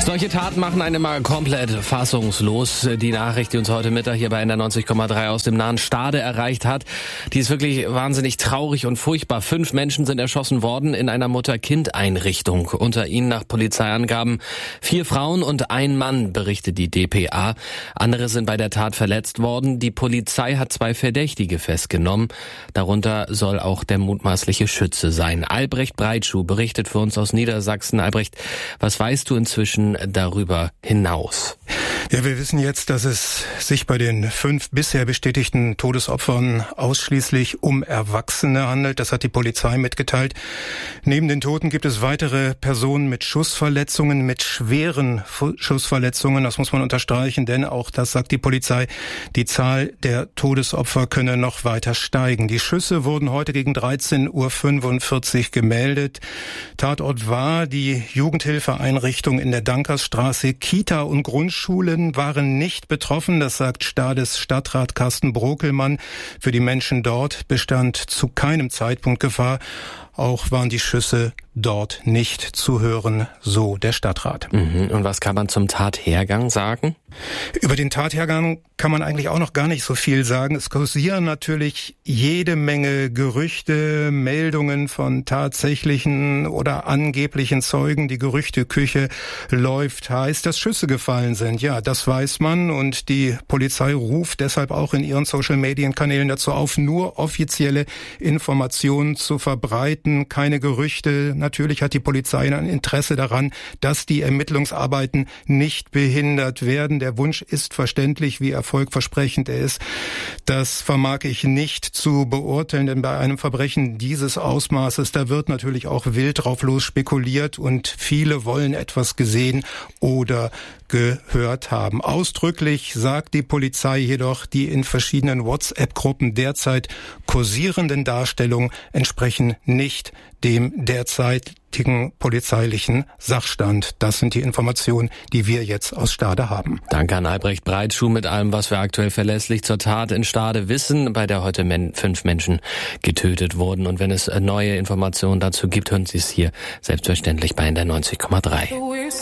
Solche Taten machen einen immer komplett fassungslos. Die Nachricht, die uns heute Mittag hier bei NDR 90,3 aus dem nahen Stade erreicht hat, die ist wirklich wahnsinnig traurig und furchtbar. 5 Menschen sind erschossen worden in einer Mutter-Kind-Einrichtung. Unter ihnen nach Polizeiangaben 4 Frauen und 1 Mann, berichtet die dpa. Andere sind bei der Tat verletzt worden. Die Polizei hat 2 Verdächtige festgenommen. Darunter soll auch der mutmaßliche Schütze sein. Albrecht Breitschuh berichtet für uns aus Niedersachsen. Albrecht, was weißt du inzwischen darüber hinaus? Ja, wir wissen jetzt, dass es sich bei den 5 bisher bestätigten Todesopfern ausschließlich um Erwachsene handelt. Das hat die Polizei mitgeteilt. Neben den Toten gibt es weitere Personen mit Schussverletzungen, mit schweren Schussverletzungen. Das muss man unterstreichen, denn auch das sagt die Polizei, die Zahl der Todesopfer könne noch weiter steigen. Die Schüsse wurden heute gegen 13:45 Uhr gemeldet. Tatort war die Jugendhilfeeinrichtung in der Dankersstraße. Kita und Grundschulen waren nicht betroffen, das sagt Stades Stadtrat Carsten Brokelmann. Für die Menschen dort bestand zu keinem Zeitpunkt Gefahr. Auch waren die Schüsse dort nicht zu hören, so der Stadtrat. Und was kann man zum Tathergang sagen? Über den Tathergang kann man eigentlich auch noch gar nicht so viel sagen. Es kursieren natürlich jede Menge Gerüchte, Meldungen von tatsächlichen oder angeblichen Zeugen. Die Gerüchteküche läuft heiß, dass Schüsse gefallen sind. Ja, das weiß man und die Polizei ruft deshalb auch in ihren Social-Medien-Kanälen dazu auf, nur offizielle Informationen zu verbreiten. Keine Gerüchte. Natürlich hat die Polizei ein Interesse daran, dass die Ermittlungsarbeiten nicht behindert werden. Der Wunsch ist verständlich, wie erfolgversprechend er ist. Das vermag ich nicht zu beurteilen, denn bei einem Verbrechen dieses Ausmaßes, da wird natürlich auch wild drauf los spekuliert und viele wollen etwas gesehen oder gehört haben. Ausdrücklich sagt die Polizei jedoch, die in verschiedenen WhatsApp-Gruppen derzeit kursierenden Darstellungen entsprechen nicht dem derzeitigen polizeilichen Sachstand. Das sind die Informationen, die wir jetzt aus Stade haben. Danke an Albrecht Breitschuh mit allem, was wir aktuell verlässlich zur Tat in Stade wissen, bei der heute 5 Menschen getötet wurden. Und wenn es neue Informationen dazu gibt, hören Sie es hier selbstverständlich bei NDR 90,3.